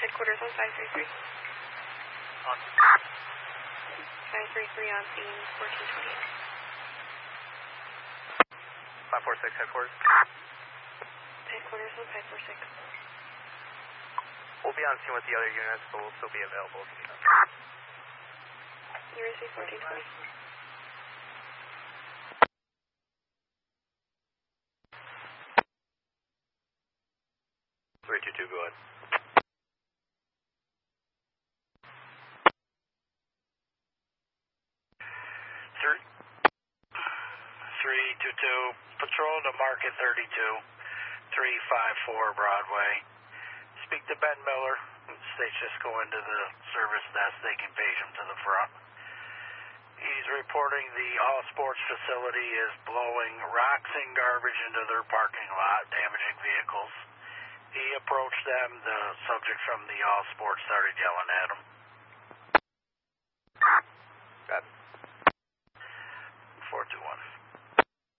Headquarters on 533. On 533 on scene, 1428. 546 headquarters. Headquarters on 546. We'll be on scene with the other units, but we'll still be available if you need us. You receive 1420. 322, go ahead. Three, 322, patrol to Market 32, 354 Broadway. Speak to Ben Miller. States just go into the service desk. They can page him to the front. He's reporting the All Sports facility is blowing rocks and garbage into their parking lot, damaging vehicles. He approached them. The subject from the All Sports started yelling at him. Got it.